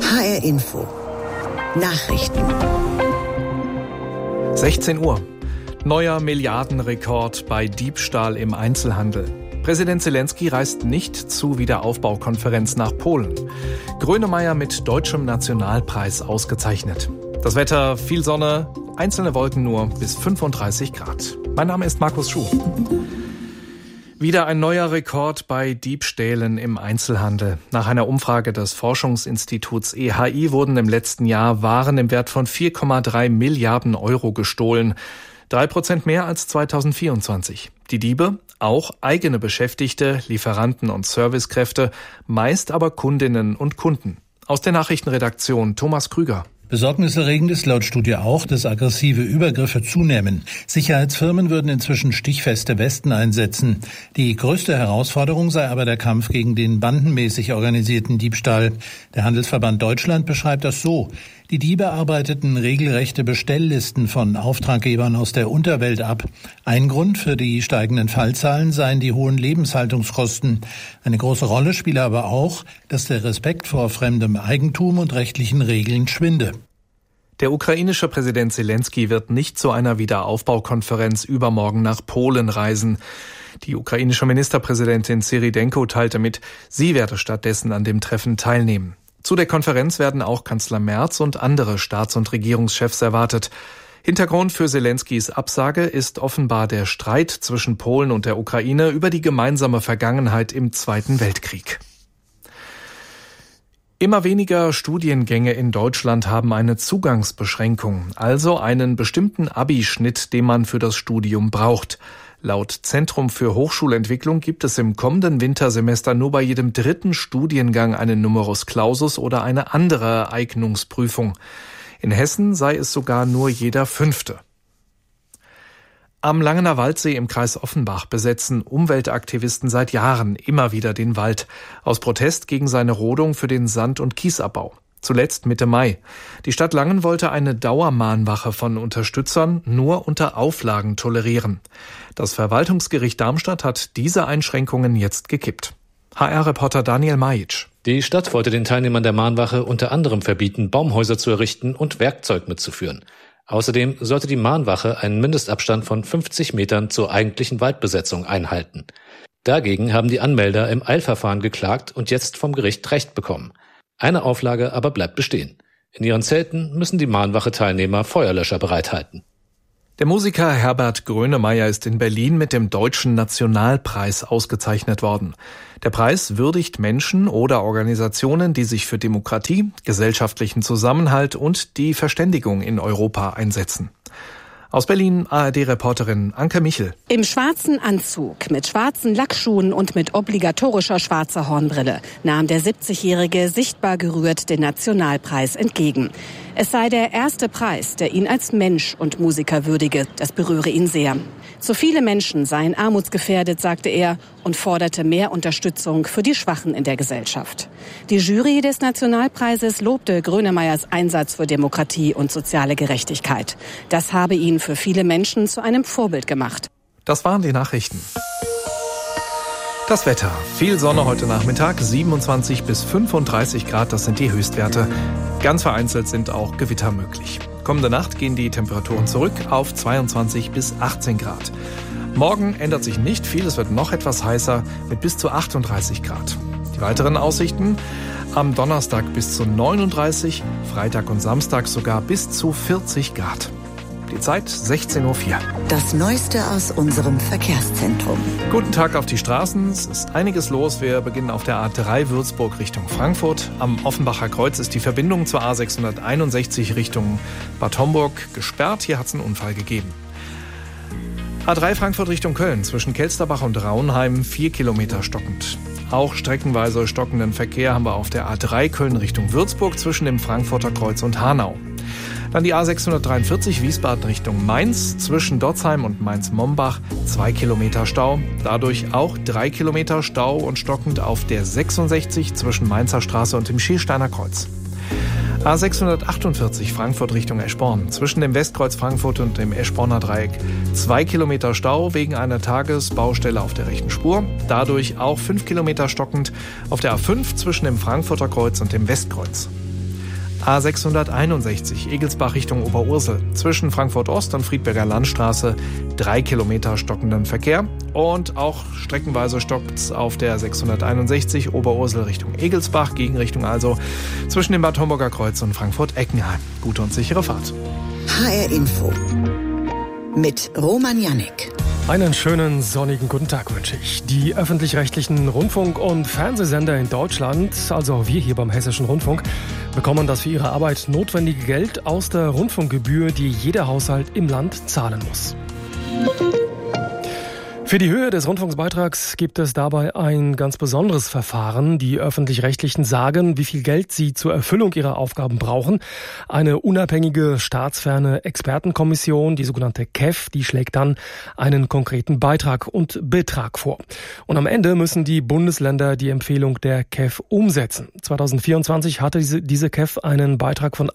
HR Info. Nachrichten. 16 Uhr. Neuer Milliardenrekord bei Diebstahl im Einzelhandel. Präsident Zelensky reist nicht zur Wiederaufbaukonferenz nach Polen. Grönemeyer mit Deutschem Nationalpreis ausgezeichnet. Das Wetter, viel Sonne, einzelne Wolken nur bis 35 Grad. Mein Name ist Markus Schuh. Wieder ein neuer Rekord bei Diebstählen im Einzelhandel. Nach einer Umfrage des Forschungsinstituts EHI wurden im letzten Jahr Waren im Wert von 4,3 Milliarden Euro gestohlen. 3% mehr als 2024. Die Diebe, auch eigene Beschäftigte, Lieferanten und Servicekräfte, meist aber Kundinnen und Kunden. Aus der Nachrichtenredaktion Thomas Krüger. Besorgniserregend ist laut Studie auch, dass aggressive Übergriffe zunehmen. Sicherheitsfirmen würden inzwischen stichfeste Westen einsetzen. Die größte Herausforderung sei aber der Kampf gegen den bandenmäßig organisierten Diebstahl. Der Handelsverband Deutschland beschreibt das so: Die Diebe arbeiteten regelrechte Bestelllisten von Auftraggebern aus der Unterwelt ab. Ein Grund für die steigenden Fallzahlen seien die hohen Lebenshaltungskosten. Eine große Rolle spiele aber auch, dass der Respekt vor fremdem Eigentum und rechtlichen Regeln schwinde. Der ukrainische Präsident Zelensky wird nicht zu einer Wiederaufbaukonferenz übermorgen nach Polen reisen. Die ukrainische Ministerpräsidentin Syridenko teilte mit, sie werde stattdessen an dem Treffen teilnehmen. Zu der Konferenz werden auch Kanzler Merz und andere Staats- und Regierungschefs erwartet. Hintergrund für Zelenskys Absage ist offenbar der Streit zwischen Polen und der Ukraine über die gemeinsame Vergangenheit im Zweiten Weltkrieg. Immer weniger Studiengänge in Deutschland haben eine Zugangsbeschränkung, also einen bestimmten Abi-Schnitt, den man für das Studium braucht. Laut Zentrum für Hochschulentwicklung gibt es im kommenden Wintersemester nur bei jedem dritten Studiengang einen Numerus Clausus oder eine andere Eignungsprüfung. In Hessen sei es sogar nur jeder fünfte. Am Langener Waldsee im Kreis Offenbach besetzen Umweltaktivisten seit Jahren immer wieder den Wald, aus Protest gegen seine Rodung für den Sand- und Kiesabbau. Zuletzt Mitte Mai. Die Stadt Langen wollte eine Dauermahnwache von Unterstützern nur unter Auflagen tolerieren. Das Verwaltungsgericht Darmstadt hat diese Einschränkungen jetzt gekippt. HR-Reporter Daniel Majic. Die Stadt wollte den Teilnehmern der Mahnwache unter anderem verbieten, Baumhäuser zu errichten und Werkzeug mitzuführen. Außerdem sollte die Mahnwache einen Mindestabstand von 50 Metern zur eigentlichen Waldbesetzung einhalten. Dagegen haben die Anmelder im Eilverfahren geklagt und jetzt vom Gericht Recht bekommen. Eine Auflage aber bleibt bestehen. In ihren Zelten müssen die Mahnwache-Teilnehmer Feuerlöscher bereithalten. Der Musiker Herbert Grönemeyer ist in Berlin mit dem Deutschen Nationalpreis ausgezeichnet worden. Der Preis würdigt Menschen oder Organisationen, die sich für Demokratie, gesellschaftlichen Zusammenhalt und die Verständigung in Europa einsetzen. Aus Berlin ARD-Reporterin Anke Michel. Im schwarzen Anzug, mit schwarzen Lackschuhen und mit obligatorischer schwarzer Hornbrille nahm der 70-Jährige sichtbar gerührt den Nationalpreis entgegen. Es sei der erste Preis, der ihn als Mensch und Musiker würdige. Das berühre ihn sehr. Zu viele Menschen seien armutsgefährdet, sagte er, und forderte mehr Unterstützung für die Schwachen in der Gesellschaft. Die Jury des Nationalpreises lobte Grönemeyers Einsatz für Demokratie und soziale Gerechtigkeit. Das habe ihn für viele Menschen zu einem Vorbild gemacht. Das waren die Nachrichten. Das Wetter. Viel Sonne heute Nachmittag, 27 bis 35 Grad, das sind die Höchstwerte. Ganz vereinzelt sind auch Gewitter möglich. Kommende Nacht gehen die Temperaturen zurück auf 22 bis 18 Grad. Morgen ändert sich nicht viel, es wird noch etwas heißer mit bis zu 38 Grad. Die weiteren Aussichten: am Donnerstag bis zu 39, Freitag und Samstag sogar bis zu 40 Grad. Die Zeit 16.04 Uhr. Das Neueste aus unserem Verkehrszentrum. Guten Tag auf die Straßen. Es ist einiges los. Wir beginnen auf der A3 Würzburg Richtung Frankfurt. Am Offenbacher Kreuz ist die Verbindung zur A661 Richtung Bad Homburg gesperrt. Hier hat es einen Unfall gegeben. A3 Frankfurt Richtung Köln. Zwischen Kelsterbach und Raunheim 4 Kilometer stockend. Auch streckenweise stockenden Verkehr haben wir auf der A3 Köln Richtung Würzburg zwischen dem Frankfurter Kreuz und Hanau. Dann die A643 Wiesbaden Richtung Mainz, zwischen Dotzheim und Mainz-Mombach 2 Kilometer Stau. Dadurch auch 3 Kilometer Stau und stockend auf der 66 zwischen Mainzer Straße und dem Schiersteiner Kreuz. A648 Frankfurt Richtung Eschborn, zwischen dem Westkreuz Frankfurt und dem Eschborner Dreieck 2 Kilometer Stau wegen einer Tagesbaustelle auf der rechten Spur. Dadurch auch 5 Kilometer stockend auf der A5 zwischen dem Frankfurter Kreuz und dem Westkreuz. A661 Egelsbach Richtung Oberursel. Zwischen Frankfurt Ost und Friedberger Landstraße 3 Kilometer stockenden Verkehr. Und auch streckenweise stockt's auf der 661 Oberursel Richtung Egelsbach, Gegenrichtung also zwischen dem Bad Homburger Kreuz und Frankfurt-Eckenheim. Gute und sichere Fahrt. HR Info mit Roman Jannik. Einen schönen sonnigen guten Tag wünsche ich. Die öffentlich-rechtlichen Rundfunk- und Fernsehsender in Deutschland, also auch wir hier beim Hessischen Rundfunk, bekommen das für ihre Arbeit notwendige Geld aus der Rundfunkgebühr, die jeder Haushalt im Land zahlen muss. Für die Höhe des Rundfunksbeitrags gibt es dabei ein ganz besonderes Verfahren. Die Öffentlich-Rechtlichen sagen, wie viel Geld sie zur Erfüllung ihrer Aufgaben brauchen. Eine unabhängige staatsferne Expertenkommission, die sogenannte KEF, die schlägt dann einen konkreten Beitrag und Betrag vor. Und am Ende müssen die Bundesländer die Empfehlung der KEF umsetzen. 2024 hatte diese KEF einen Beitrag von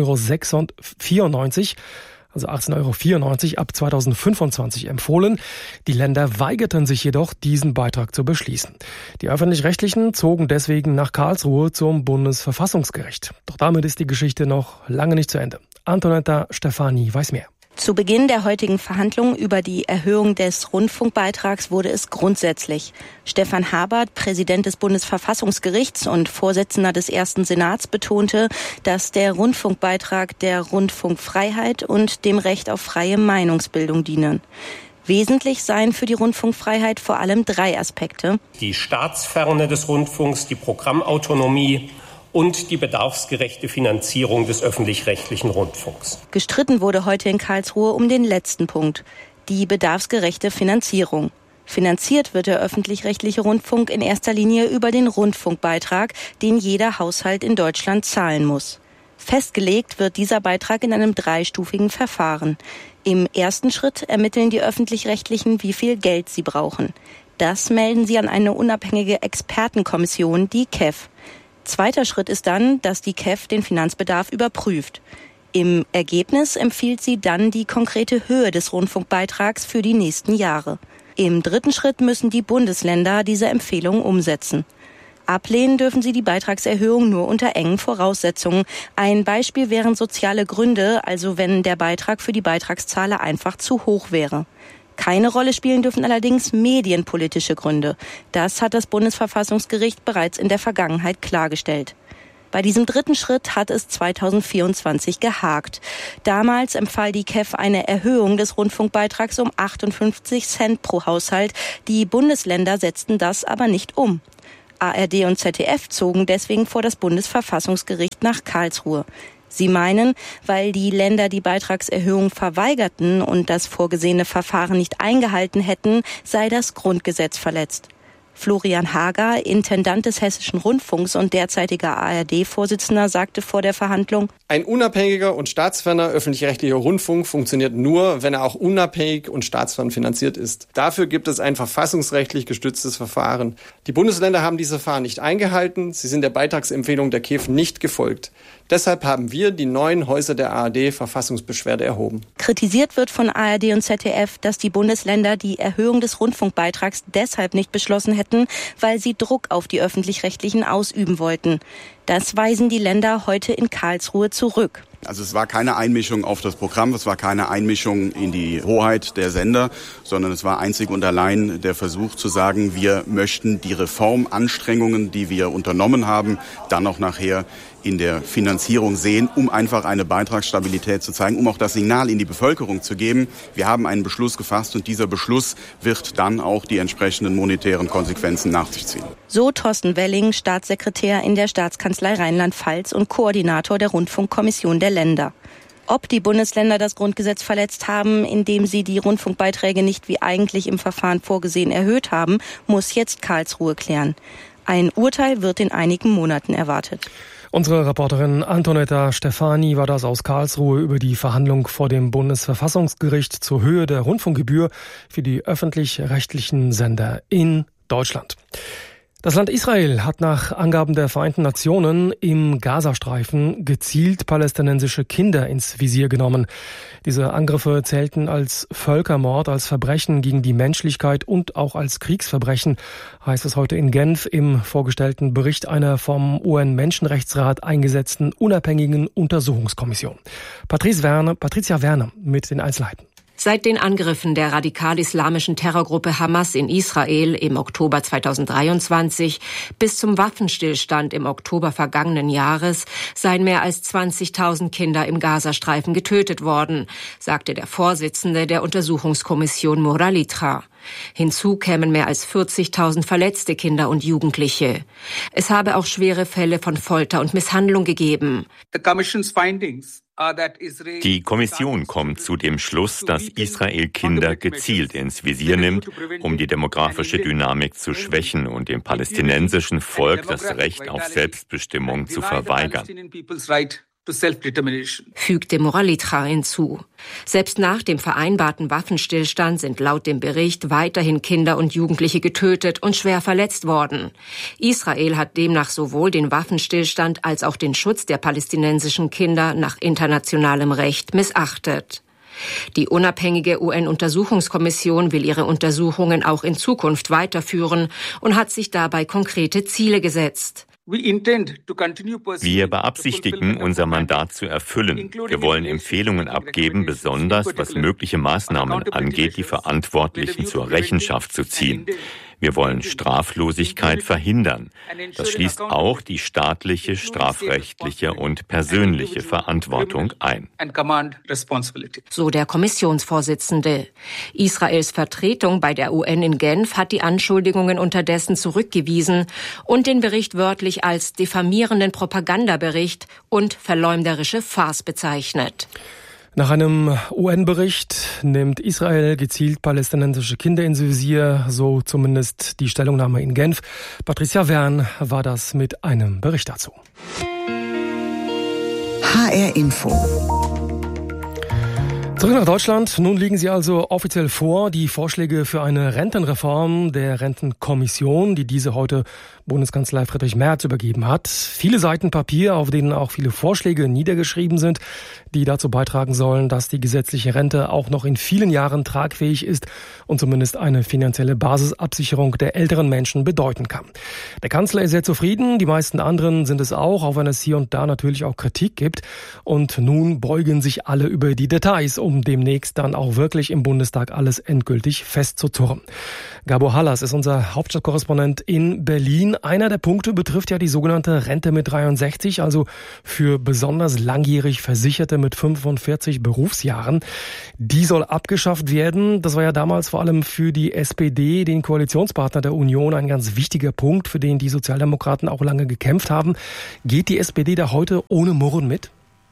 18,94 €. Also 18,94 € ab 2025 empfohlen. Die Länder weigerten sich jedoch, diesen Beitrag zu beschließen. Die Öffentlich-Rechtlichen zogen deswegen nach Karlsruhe zum Bundesverfassungsgericht. Doch damit ist die Geschichte noch lange nicht zu Ende. Antonetta Stefani weiß mehr. Zu Beginn der heutigen Verhandlungen über die Erhöhung des Rundfunkbeitrags wurde es grundsätzlich. Stefan Habert, Präsident des Bundesverfassungsgerichts und Vorsitzender des Ersten Senats, betonte, dass der Rundfunkbeitrag der Rundfunkfreiheit und dem Recht auf freie Meinungsbildung dienen. Wesentlich seien für die Rundfunkfreiheit vor allem 3 Aspekte. Die Staatsferne des Rundfunks, die Programmautonomie und die bedarfsgerechte Finanzierung des öffentlich-rechtlichen Rundfunks. Gestritten wurde heute in Karlsruhe um den letzten Punkt, die bedarfsgerechte Finanzierung. Finanziert wird der öffentlich-rechtliche Rundfunk in erster Linie über den Rundfunkbeitrag, den jeder Haushalt in Deutschland zahlen muss. Festgelegt wird dieser Beitrag in einem 3-stufigen Verfahren. Im ersten Schritt ermitteln die Öffentlich-Rechtlichen, wie viel Geld sie brauchen. Das melden sie an eine unabhängige Expertenkommission, die KEF. Zweiter Schritt ist dann, dass die KEF den Finanzbedarf überprüft. Im Ergebnis empfiehlt sie dann die konkrete Höhe des Rundfunkbeitrags für die nächsten Jahre. Im dritten Schritt müssen die Bundesländer diese Empfehlung umsetzen. Ablehnen dürfen sie die Beitragserhöhung nur unter engen Voraussetzungen. Ein Beispiel wären soziale Gründe, also wenn der Beitrag für die Beitragszahler einfach zu hoch wäre. Keine Rolle spielen dürfen allerdings medienpolitische Gründe. Das hat das Bundesverfassungsgericht bereits in der Vergangenheit klargestellt. Bei diesem dritten Schritt hat es 2024 gehakt. Damals empfahl die KEF eine Erhöhung des Rundfunkbeitrags um 58 Cent pro Haushalt. Die Bundesländer setzten das aber nicht um. ARD und ZDF zogen deswegen vor das Bundesverfassungsgericht nach Karlsruhe. Sie meinen, weil die Länder die Beitragserhöhung verweigerten und das vorgesehene Verfahren nicht eingehalten hätten, sei das Grundgesetz verletzt. Florian Hager, Intendant des Hessischen Rundfunks und derzeitiger ARD-Vorsitzender, sagte vor der Verhandlung: Ein unabhängiger und staatsferner öffentlich-rechtlicher Rundfunk funktioniert nur, wenn er auch unabhängig und staatsfern finanziert ist. Dafür gibt es ein verfassungsrechtlich gestütztes Verfahren. Die Bundesländer haben dieses Verfahren nicht eingehalten. Sie sind der Beitragsempfehlung der KEF nicht gefolgt. Deshalb haben wir die 9 Häuser der ARD Verfassungsbeschwerde erhoben. Kritisiert wird von ARD und ZDF, dass die Bundesländer die Erhöhung des Rundfunkbeitrags deshalb nicht beschlossen hätten, weil sie Druck auf die Öffentlich-Rechtlichen ausüben wollten. Das weisen die Länder heute in Karlsruhe zurück. Also es war keine Einmischung auf das Programm, es war keine Einmischung in die Hoheit der Sender, sondern es war einzig und allein der Versuch zu sagen, wir möchten die Reformanstrengungen, die wir unternommen haben, dann auch nachher in der Finanzierung sehen, um einfach eine Beitragsstabilität zu zeigen, um auch das Signal in die Bevölkerung zu geben. Wir haben einen Beschluss gefasst und dieser Beschluss wird dann auch die entsprechenden monetären Konsequenzen nach sich ziehen. So Thorsten Welling, Staatssekretär in der Staatskanzlei Rheinland-Pfalz und Koordinator der Rundfunkkommission der Länder. Ob die Bundesländer das Grundgesetz verletzt haben, indem sie die Rundfunkbeiträge nicht wie eigentlich im Verfahren vorgesehen erhöht haben, muss jetzt Karlsruhe klären. Ein Urteil wird in einigen Monaten erwartet. Unsere Reporterin Antonetta Stefani war das aus Karlsruhe über die Verhandlung vor dem Bundesverfassungsgericht zur Höhe der Rundfunkgebühr für die öffentlich-rechtlichen Sender in Deutschland. Das Land Israel hat nach Angaben der Vereinten Nationen im Gazastreifen gezielt palästinensische Kinder ins Visier genommen. Diese Angriffe zählten als Völkermord, als Verbrechen gegen die Menschlichkeit und auch als Kriegsverbrechen, heißt es heute in Genf im vorgestellten Bericht einer vom UN-Menschenrechtsrat eingesetzten unabhängigen Untersuchungskommission. Patricia Werner mit den Einzelheiten. Seit den Angriffen der radikal-islamischen Terrorgruppe Hamas in Israel im Oktober 2023 bis zum Waffenstillstand im Oktober vergangenen Jahres seien mehr als 20.000 Kinder im Gazastreifen getötet worden, sagte der Vorsitzende der Untersuchungskommission Moralitra. Hinzu kämen mehr als 40.000 verletzte Kinder und Jugendliche. Es habe auch schwere Fälle von Folter und Misshandlung gegeben. Die Kommission kommt zu dem Schluss, dass Israel Kinder gezielt ins Visier nimmt, um die demografische Dynamik zu schwächen und dem palästinensischen Volk das Recht auf Selbstbestimmung zu verweigern, fügte Moralitra hinzu. Selbst nach dem vereinbarten Waffenstillstand sind laut dem Bericht weiterhin Kinder und Jugendliche getötet und schwer verletzt worden. Israel hat demnach sowohl den Waffenstillstand als auch den Schutz der palästinensischen Kinder nach internationalem Recht missachtet. Die unabhängige UN-Untersuchungskommission will ihre Untersuchungen auch in Zukunft weiterführen und hat sich dabei konkrete Ziele gesetzt. Wir beabsichtigen, unser Mandat zu erfüllen. Wir wollen Empfehlungen abgeben, besonders was mögliche Maßnahmen angeht, die Verantwortlichen zur Rechenschaft zu ziehen. Wir wollen Straflosigkeit verhindern. Das schließt auch die staatliche, strafrechtliche und persönliche Verantwortung ein. So der Kommissionsvorsitzende. Israels Vertretung bei der UN in Genf hat die Anschuldigungen unterdessen zurückgewiesen und den Bericht wörtlich als diffamierenden Propagandabericht und verleumderische Farce bezeichnet. Nach einem UN-Bericht nimmt Israel gezielt palästinensische Kinder ins Visier, so zumindest die Stellungnahme in Genf. Patricia Wern war das mit einem Bericht dazu. HR Info. Zurück nach Deutschland. Nun liegen sie also offiziell vor, die Vorschläge für eine Rentenreform der Rentenkommission, die diese heute Bundeskanzler Friedrich Merz übergeben hat. Viele Seiten Papier, auf denen auch viele Vorschläge niedergeschrieben sind, die dazu beitragen sollen, dass die gesetzliche Rente auch noch in vielen Jahren tragfähig ist und zumindest eine finanzielle Basisabsicherung der älteren Menschen bedeuten kann. Der Kanzler ist sehr zufrieden, die meisten anderen sind es auch wenn es hier und da natürlich auch Kritik gibt. Und nun beugen sich alle über die Details, um demnächst dann auch wirklich im Bundestag alles endgültig festzuzurren. Gabor Hallas ist unser Hauptstadtkorrespondent in Berlin. Einer der Punkte betrifft ja die sogenannte Rente mit 63, also für besonders langjährig Versicherte mit 45 Berufsjahren. Die soll abgeschafft werden. Das war ja damals vor allem für die SPD, den Koalitionspartner der Union, ein ganz wichtiger Punkt, für den die Sozialdemokraten auch lange gekämpft haben. Geht die SPD da heute ohne Murren mit?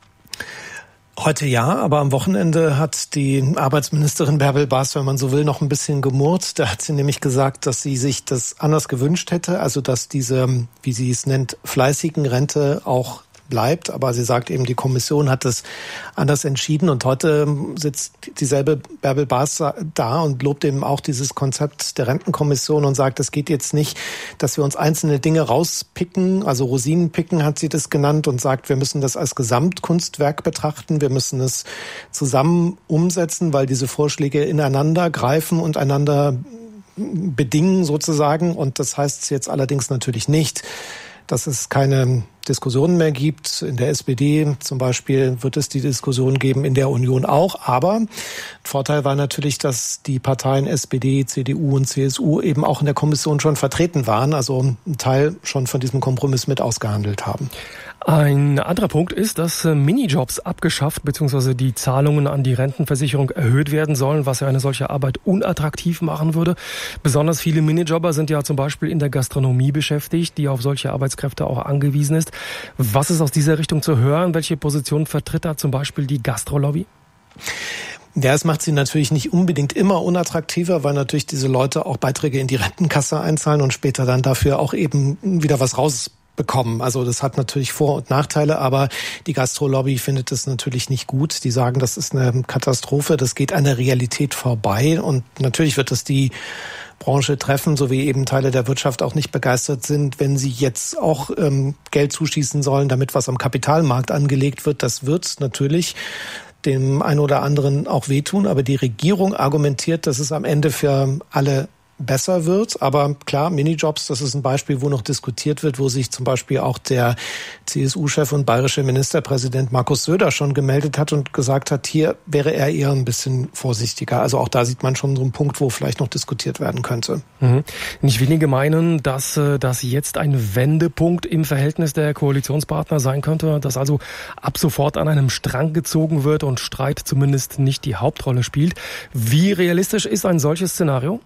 Heute ja, aber am Wochenende hat die Arbeitsministerin Bärbel Baas, wenn man so will, noch ein bisschen gemurrt. Da hat sie nämlich gesagt, dass sie sich das anders gewünscht hätte, also dass diese, wie sie es nennt, fleißigen Rente auch bleibt. Aber sie sagt eben, die Kommission hat es anders entschieden. Und heute sitzt dieselbe Bärbel Baas da und lobt eben auch dieses Konzept der Rentenkommission und sagt, es geht jetzt nicht, dass wir uns einzelne Dinge rauspicken, also Rosinen picken hat sie das genannt, und sagt, wir müssen das als Gesamtkunstwerk betrachten. Wir müssen es zusammen umsetzen, weil diese Vorschläge ineinander greifen und einander bedingen sozusagen. Und das heißt jetzt allerdings natürlich nicht, dass es keine Diskussionen mehr gibt. In der SPD zum Beispiel wird es die Diskussion geben, in der Union auch. Aber Vorteil war natürlich, dass die Parteien SPD, CDU und CSU eben auch in der Kommission schon vertreten waren, also einen Teil schon von diesem Kompromiss mit ausgehandelt haben. Ein anderer Punkt ist, dass Minijobs abgeschafft bzw. die Zahlungen an die Rentenversicherung erhöht werden sollen, was ja eine solche Arbeit unattraktiv machen würde. Besonders viele Minijobber sind ja zum Beispiel in der Gastronomie beschäftigt, die auf solche Arbeitskräfte auch angewiesen ist. Was ist aus dieser Richtung zu hören? Welche Position vertritt da zum Beispiel die Gastrolobby? Ja, es macht sie natürlich nicht unbedingt immer unattraktiver, weil natürlich diese Leute auch Beiträge in die Rentenkasse einzahlen und später dann dafür auch eben wieder was rausbekommen. Also das hat natürlich Vor- und Nachteile, aber die Gastrolobby findet es natürlich nicht gut. Die sagen, das ist eine Katastrophe, das geht an der Realität vorbei, und natürlich wird es die Branche treffen, so wie eben Teile der Wirtschaft auch nicht begeistert sind, wenn sie jetzt auch Geld zuschießen sollen, damit was am Kapitalmarkt angelegt wird. Das wird natürlich dem einen oder anderen auch wehtun, aber die Regierung argumentiert, dass es am Ende für alle besser wird. Aber klar, Minijobs, das ist ein Beispiel, wo noch diskutiert wird, wo sich zum Beispiel auch der CSU-Chef und bayerische Ministerpräsident Markus Söder schon gemeldet hat und gesagt hat, hier wäre er eher ein bisschen vorsichtiger. Also auch da sieht man schon so einen Punkt, wo vielleicht noch diskutiert werden könnte. Nicht wenige meinen, dass das jetzt ein Wendepunkt im Verhältnis der Koalitionspartner sein könnte, dass also ab sofort an einem Strang gezogen wird und Streit zumindest nicht die Hauptrolle spielt. Wie realistisch ist ein solches Szenario?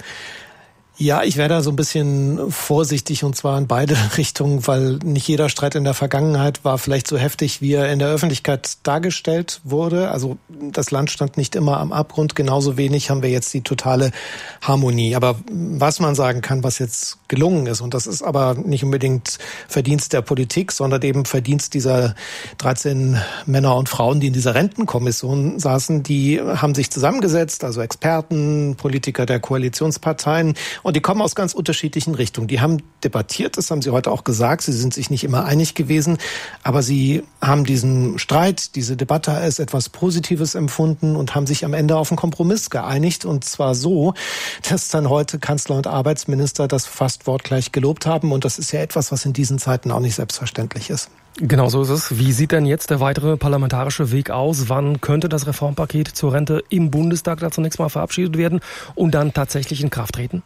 Ja, ich wäre da so ein bisschen vorsichtig und zwar in beide Richtungen, weil nicht jeder Streit in der Vergangenheit war vielleicht so heftig, wie er in der Öffentlichkeit dargestellt wurde. Also das Land stand nicht immer am Abgrund, genauso wenig haben wir jetzt die totale Harmonie. Aber was man sagen kann, was jetzt gelungen ist, und das ist aber nicht unbedingt Verdienst der Politik, sondern eben Verdienst dieser 13 Männer und Frauen, die in dieser Rentenkommission saßen, die haben sich zusammengesetzt, also Experten, Politiker der Koalitionsparteien, und die kommen aus ganz unterschiedlichen Richtungen. Die haben debattiert, das haben sie heute auch gesagt. Sie sind sich nicht immer einig gewesen, aber sie haben diesen Streit, diese Debatte als etwas Positives empfunden und haben sich am Ende auf einen Kompromiss geeinigt. Und zwar so, dass dann heute Kanzler und Arbeitsminister das fast wortgleich gelobt haben. Und das ist ja etwas, was in diesen Zeiten auch nicht selbstverständlich ist. Genau so ist es. Wie sieht denn jetzt der weitere parlamentarische Weg aus? Wann könnte das Reformpaket zur Rente im Bundestag da zunächst mal verabschiedet werden und dann tatsächlich in Kraft treten?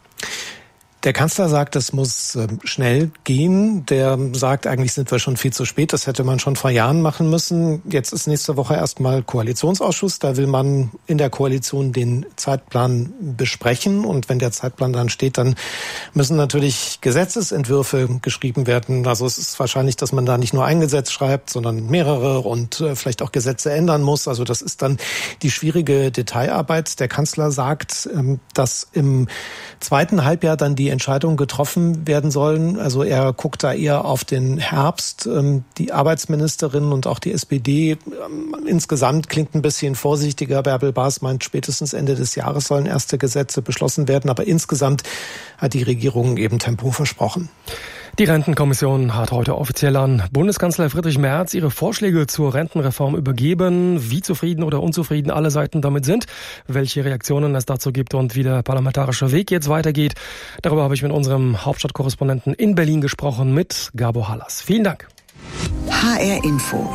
Der Kanzler sagt, das muss schnell gehen. Der sagt, eigentlich sind wir schon viel zu spät. Das hätte man schon vor Jahren machen müssen. Jetzt ist nächste Woche erstmal Koalitionsausschuss. Da will man in der Koalition den Zeitplan besprechen. Und wenn der Zeitplan dann steht, dann müssen natürlich Gesetzesentwürfe geschrieben werden. Also es ist wahrscheinlich, dass man da nicht nur ein Gesetz schreibt, sondern mehrere und vielleicht auch Gesetze ändern muss. Also das ist dann die schwierige Detailarbeit. Der Kanzler sagt, dass im zweiten Halbjahr dann die Entscheidungen getroffen werden sollen. Also er guckt da eher auf den Herbst. Die Arbeitsministerin und auch die SPD insgesamt klingt ein bisschen vorsichtiger. Bärbel Baas meint, spätestens Ende des Jahres sollen erste Gesetze beschlossen werden. Aber insgesamt hat die Regierung eben Tempo versprochen. Die Rentenkommission hat heute offiziell an Bundeskanzler Friedrich Merz ihre Vorschläge zur Rentenreform übergeben. Wie zufrieden oder unzufrieden alle Seiten damit sind, welche Reaktionen es dazu gibt und wie der parlamentarische Weg jetzt weitergeht. Darüber habe ich mit unserem Hauptstadtkorrespondenten in Berlin gesprochen, mit Gabo Hallas. Vielen Dank. HR Info.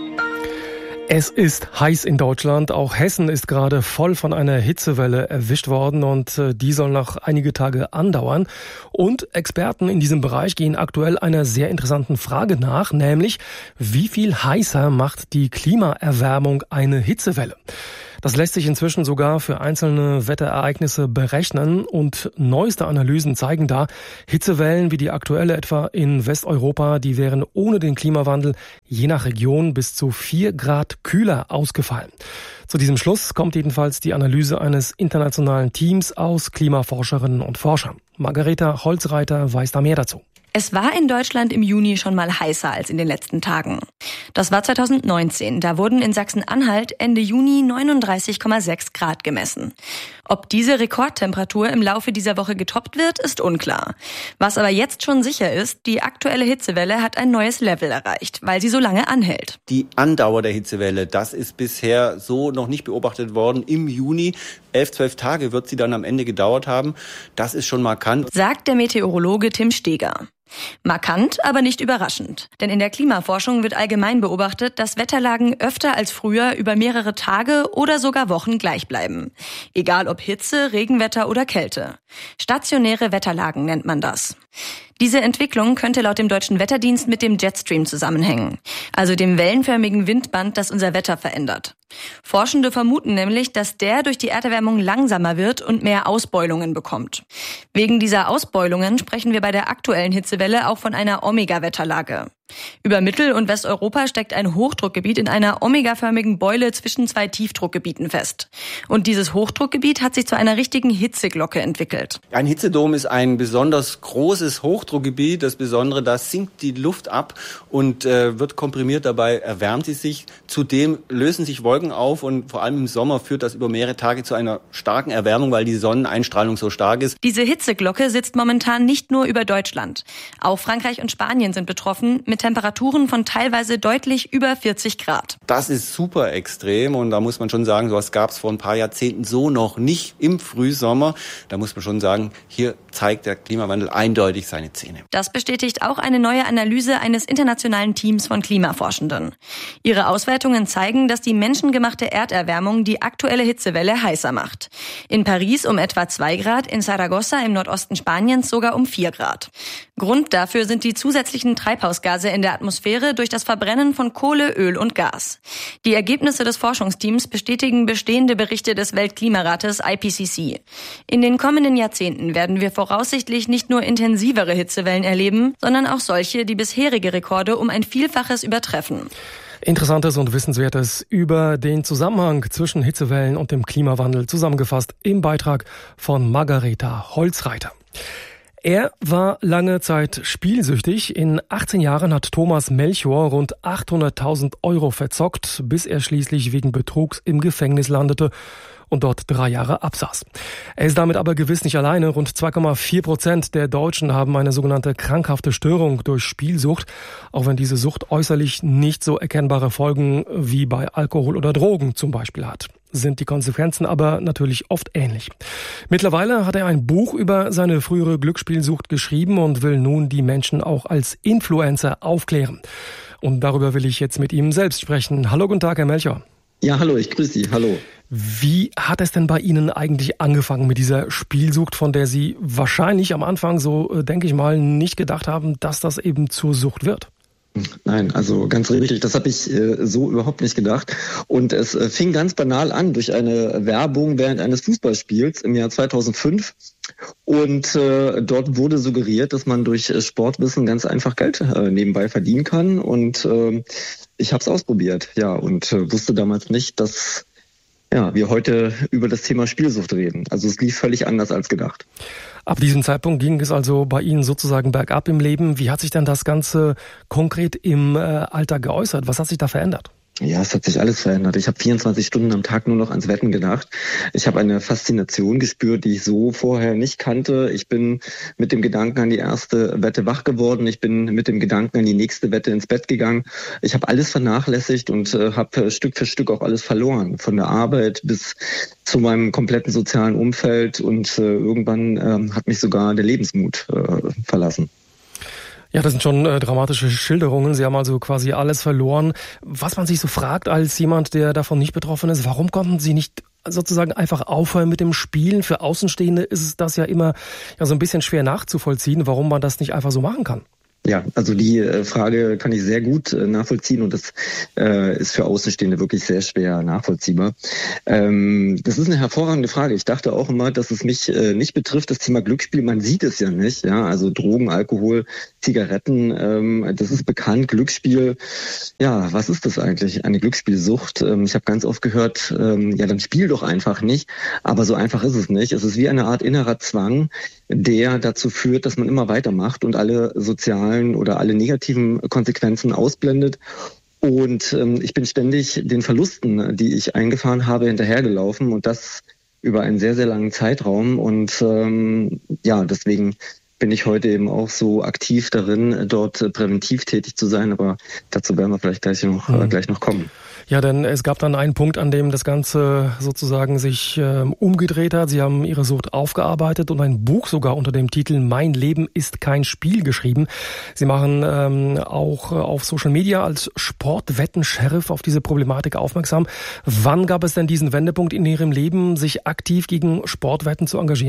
Es ist heiß in Deutschland. Auch Hessen ist gerade voll von einer Hitzewelle erwischt worden und die soll noch einige Tage andauern. Und Experten in diesem Bereich gehen aktuell einer sehr interessanten Frage nach, nämlich wie viel heißer macht die Klimaerwärmung eine Hitzewelle? Das lässt sich inzwischen sogar für einzelne Wetterereignisse berechnen und neueste Analysen zeigen da, Hitzewellen wie die aktuelle etwa in Westeuropa, die wären ohne den Klimawandel je nach Region bis zu 4 Grad kühler ausgefallen. Zu diesem Schluss kommt jedenfalls die Analyse eines internationalen Teams aus Klimaforscherinnen und Forschern. Margareta Holzreiter weiß da mehr dazu. Es war in Deutschland im Juni schon mal heißer als in den letzten Tagen. Das war 2019. Da wurden in Sachsen-Anhalt Ende Juni 39,6 Grad gemessen. Ob diese Rekordtemperatur im Laufe dieser Woche getoppt wird, ist unklar. Was aber jetzt schon sicher ist, die aktuelle Hitzewelle hat ein neues Level erreicht, weil sie so lange anhält. Die Andauer der Hitzewelle, das ist bisher so noch nicht beobachtet worden. Im Juni 11-12 Tage wird sie dann am Ende gedauert haben. Das ist schon markant, sagt der Meteorologe Tim Steger. Markant, aber nicht überraschend. Denn in der Klimaforschung wird allgemein beobachtet, dass Wetterlagen öfter als früher über mehrere Tage oder sogar Wochen gleich bleiben. Egal ob Hitze, Regenwetter oder Kälte. Stationäre Wetterlagen nennt man das. Diese Entwicklung könnte laut dem Deutschen Wetterdienst mit dem Jetstream zusammenhängen, also dem wellenförmigen Windband, das unser Wetter verändert. Forschende vermuten nämlich, dass der durch die Erderwärmung langsamer wird und mehr Ausbeulungen bekommt. Wegen dieser Ausbeulungen sprechen wir bei der aktuellen Hitzewelle auch von einer Omega-Wetterlage. Über Mittel- und Westeuropa steckt ein Hochdruckgebiet in einer omegaförmigen Beule zwischen zwei Tiefdruckgebieten fest. Und dieses Hochdruckgebiet hat sich zu einer richtigen Hitzeglocke entwickelt. Ein Hitzedom ist ein besonders großes Hochdruckgebiet. Das Besondere, da sinkt die Luft ab und wird komprimiert, dabei erwärmt sie sich. Zudem lösen sich Wolken auf und vor allem im Sommer führt das über mehrere Tage zu einer starken Erwärmung, weil die Sonneneinstrahlung so stark ist. Diese Hitzeglocke sitzt momentan nicht nur über Deutschland. Auch Frankreich und Spanien sind betroffen, mit Temperaturen von teilweise deutlich über 40 Grad. Das ist super extrem und da muss man schon sagen, sowas gab es vor ein paar Jahrzehnten so noch nicht im Frühsommer. Da muss man schon sagen, hier zeigt der Klimawandel eindeutig seine Zähne. Das bestätigt auch eine neue Analyse eines internationalen Teams von Klimaforschenden. Ihre Auswertungen zeigen, dass die menschengemachte Erderwärmung die aktuelle Hitzewelle heißer macht. In Paris um etwa 2 Grad, in Saragossa im Nordosten Spaniens sogar um 4 Grad. Grund dafür sind die zusätzlichen Treibhausgase in der Atmosphäre durch das Verbrennen von Kohle, Öl und Gas. Die Ergebnisse des Forschungsteams bestätigen bestehende Berichte des Weltklimarates IPCC. In den kommenden Jahrzehnten werden wir voraussichtlich nicht nur intensivere Hitzewellen erleben, sondern auch solche, die bisherige Rekorde um ein Vielfaches übertreffen. Interessantes und Wissenswertes über den Zusammenhang zwischen Hitzewellen und dem Klimawandel zusammengefasst im Beitrag von Margareta Holzreiter. Er war lange Zeit spielsüchtig. In 18 Jahren hat Thomas Melchior rund 800.000 € verzockt, bis er schließlich wegen Betrugs im Gefängnis landete und dort 3 Jahre absaß. Er ist damit aber gewiss nicht alleine. Rund 2,4% der Deutschen haben eine sogenannte krankhafte Störung durch Spielsucht, auch wenn diese Sucht äußerlich nicht so erkennbare Folgen wie bei Alkohol oder Drogen zum Beispiel hat. Sind die Konsequenzen aber natürlich oft ähnlich. Mittlerweile hat er ein Buch über seine frühere Glücksspielsucht geschrieben und will nun die Menschen auch als Influencer aufklären. Und darüber will ich jetzt mit ihm selbst sprechen. Hallo, guten Tag, Herr Melchior. Ja, hallo, ich grüße Sie, hallo. Wie hat es denn bei Ihnen eigentlich angefangen mit dieser Spielsucht, von der Sie wahrscheinlich am Anfang, so denke ich mal, nicht gedacht haben, dass das eben zur Sucht wird? Nein, also ganz richtig, das habe ich so überhaupt nicht gedacht. Und es fing ganz banal an durch eine Werbung während eines Fußballspiels im Jahr 2005. Und dort wurde suggeriert, dass man durch Sportwissen ganz einfach Geld nebenbei verdienen kann. Und ich habe es ausprobiert, ja, und wusste damals nicht, dass wir heute über das Thema Spielsucht reden. Also es lief völlig anders als gedacht. Ab diesem Zeitpunkt ging es also bei Ihnen sozusagen bergab im Leben. Wie hat sich denn das Ganze konkret im Alltag geäußert? Was hat sich da verändert? Ja, es hat sich alles verändert. Ich habe 24 Stunden am Tag nur noch ans Wetten gedacht. Ich habe eine Faszination gespürt, die ich so vorher nicht kannte. Ich bin mit dem Gedanken an die erste Wette wach geworden. Ich bin mit dem Gedanken an die nächste Wette ins Bett gegangen. Ich habe alles vernachlässigt und habe Stück für Stück auch alles verloren. Von der Arbeit bis zu meinem kompletten sozialen Umfeld. Und irgendwann hat mich sogar der Lebensmut verlassen. Ja, das sind schon dramatische Schilderungen. Sie haben also quasi alles verloren. Was man sich so fragt als jemand, der davon nicht betroffen ist, warum konnten Sie nicht sozusagen einfach aufhören mit dem Spielen? Für Außenstehende ist es das ja immer so ein bisschen schwer nachzuvollziehen, warum man das nicht einfach so machen kann. Ja, also die Frage kann ich sehr gut nachvollziehen und das ist für Außenstehende wirklich sehr schwer nachvollziehbar. Das ist eine hervorragende Frage. Ich dachte auch immer, dass es mich nicht betrifft, das Thema Glücksspiel. Man sieht es ja nicht, ja, also Drogen, Alkohol, Zigaretten, das ist bekannt. Glücksspiel, ja, was ist das eigentlich? Eine Glücksspielsucht. Ich habe ganz oft gehört, ja, dann spiel doch einfach nicht. Aber so einfach ist es nicht. Es ist wie eine Art innerer Zwang, der dazu führt, dass man immer weitermacht und alle sozialen oder alle negativen Konsequenzen ausblendet. Und ich bin ständig den Verlusten, die ich eingefahren habe, hinterhergelaufen und das über einen sehr, sehr langen Zeitraum. Und deswegen bin ich heute eben auch so aktiv darin, dort präventiv tätig zu sein. Aber dazu werden wir vielleicht gleich noch kommen. Ja, denn es gab dann einen Punkt, an dem das Ganze sozusagen sich umgedreht hat. Sie haben Ihre Sucht aufgearbeitet und ein Buch sogar unter dem Titel Mein Leben ist kein Spiel geschrieben. Sie machen auch auf Social Media als Sportwetten-Sheriff auf diese Problematik aufmerksam. Wann gab es denn diesen Wendepunkt in Ihrem Leben, sich aktiv gegen Sportwetten zu engagieren?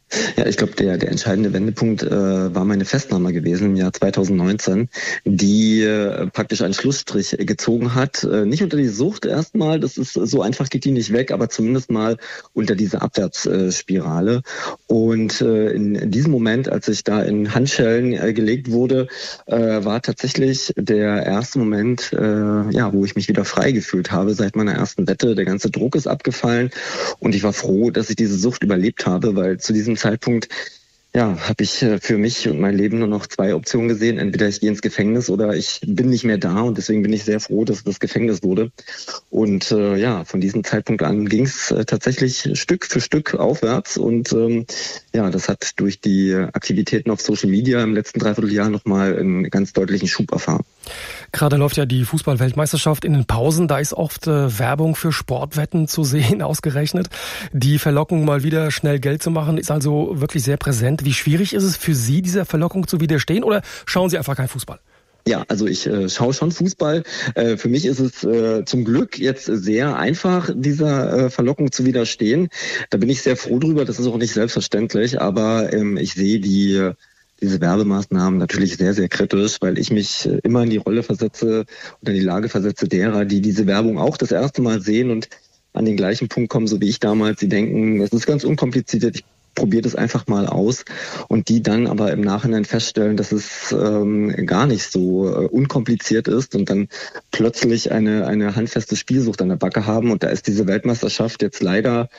Ja, ich glaube, der entscheidende Wendepunkt war meine Festnahme gewesen im Jahr 2019, die praktisch einen Schlussstrich gezogen hat. Nicht unter die Sucht erstmal, das ist so einfach geht die nicht weg, aber zumindest mal unter diese Abwärtsspirale. Und in diesem Moment, als ich da in Handschellen gelegt wurde, war tatsächlich der erste Moment, wo ich mich wieder frei gefühlt habe seit meiner ersten Wette. Der ganze Druck ist abgefallen und ich war froh, dass ich diese Sucht überlebt habe, weil zu diesem Zeitpunkt habe ich für mich und mein Leben nur noch 2 Optionen gesehen. Entweder ich gehe ins Gefängnis oder ich bin nicht mehr da, und deswegen bin ich sehr froh, dass es das Gefängnis wurde. Und von diesem Zeitpunkt an ging es tatsächlich Stück für Stück aufwärts, und das hat durch die Aktivitäten auf Social Media im letzten Dreivierteljahr nochmal einen ganz deutlichen Schub erfahren. Gerade läuft ja die Fußball-Weltmeisterschaft in den Pausen. Da ist oft Werbung für Sportwetten zu sehen, ausgerechnet. Die Verlockung, mal wieder schnell Geld zu machen, ist also wirklich sehr präsent. Wie schwierig ist es für Sie, dieser Verlockung zu widerstehen, oder schauen Sie einfach keinen Fußball? Ja, also ich schaue schon Fußball. Für mich ist es zum Glück jetzt sehr einfach, dieser Verlockung zu widerstehen. Da bin ich sehr froh drüber. Das ist auch nicht selbstverständlich, aber ich sehe diese Werbemaßnahmen natürlich sehr, sehr kritisch, weil ich mich immer in die Rolle versetze oder in die Lage versetze derer, die diese Werbung auch das erste Mal sehen und an den gleichen Punkt kommen, so wie ich damals. Sie denken, es ist ganz unkompliziert, ich probiere das einfach mal aus, und die dann aber im Nachhinein feststellen, dass es gar nicht so unkompliziert ist und dann plötzlich eine handfeste Spielsucht an der Backe haben. Und da ist diese Weltmeisterschaft jetzt leider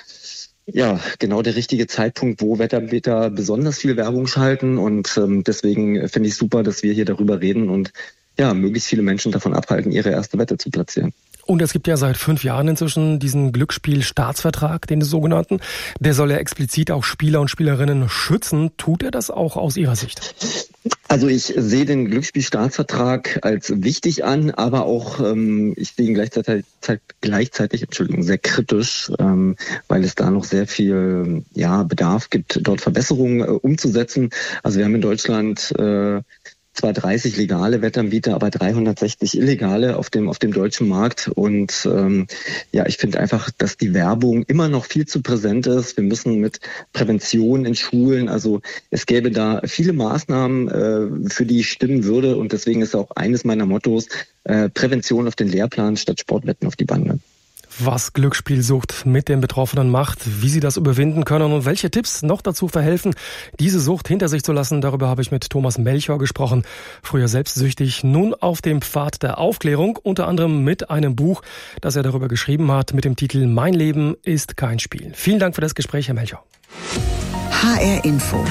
genau der richtige Zeitpunkt, wo Wettanbieter besonders viel Werbung schalten, und deswegen finde ich super, dass wir hier darüber reden und möglichst viele Menschen davon abhalten, ihre erste Wette zu platzieren. Und es gibt ja seit 5 Jahren inzwischen diesen Glücksspielstaatsvertrag, den sogenannten. Der soll ja explizit auch Spieler und Spielerinnen schützen. Tut er das auch aus Ihrer Sicht? Also ich sehe den Glücksspielstaatsvertrag als wichtig an, aber auch ich sehe ihn gleichzeitig sehr kritisch, weil es da noch sehr viel Bedarf gibt, dort Verbesserungen umzusetzen. Also wir haben in Deutschland zwar 30 legale Wettanbieter, aber 360 illegale auf dem deutschen Markt. Und ich finde einfach, dass die Werbung immer noch viel zu präsent ist. Wir müssen mit Prävention in Schulen, also es gäbe da viele Maßnahmen, für die ich stimmen würde. Und deswegen ist auch eines meiner Mottos, Prävention auf den Lehrplan statt Sportwetten auf die Bande. Was Glücksspielsucht mit den Betroffenen macht, wie sie das überwinden können und welche Tipps noch dazu verhelfen, diese Sucht hinter sich zu lassen, darüber habe ich mit Thomas Melchior gesprochen. Früher selbstsüchtig, nun auf dem Pfad der Aufklärung, unter anderem mit einem Buch, das er darüber geschrieben hat, mit dem Titel Mein Leben ist kein Spiel. Vielen Dank für das Gespräch, Herr Melchior. HR Info.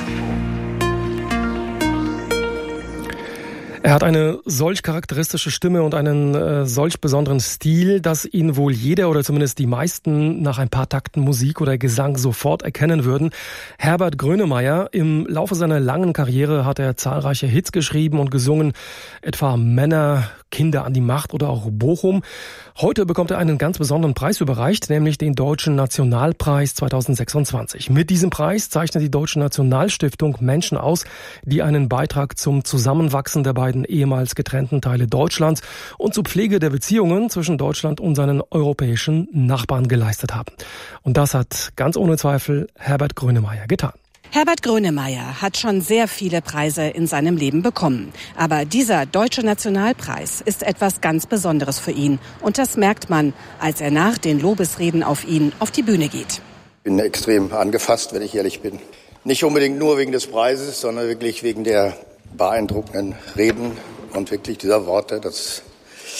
Er hat eine solch charakteristische Stimme und einen solch besonderen Stil, dass ihn wohl jeder oder zumindest die meisten nach ein paar Takten Musik oder Gesang sofort erkennen würden. Herbert Grönemeyer, im Laufe seiner langen Karriere hat er zahlreiche Hits geschrieben und gesungen, etwa Männer, Kinder an die Macht oder auch Bochum. Heute bekommt er einen ganz besonderen Preis überreicht, nämlich den Deutschen Nationalpreis 2026. Mit diesem Preis zeichnet die Deutsche Nationalstiftung Menschen aus, die einen Beitrag zum Zusammenwachsen der beiden ehemals getrennten Teile Deutschlands und zur Pflege der Beziehungen zwischen Deutschland und seinen europäischen Nachbarn geleistet haben. Und das hat ganz ohne Zweifel Herbert Grönemeyer getan. Herbert Grönemeyer hat schon sehr viele Preise in seinem Leben bekommen. Aber dieser Deutsche Nationalpreis ist etwas ganz Besonderes für ihn. Und das merkt man, als er nach den Lobesreden auf ihn auf die Bühne geht. Ich bin extrem angefasst, wenn ich ehrlich bin. Nicht unbedingt nur wegen des Preises, sondern wirklich wegen der beeindruckenden Reden und wirklich dieser Worte. Das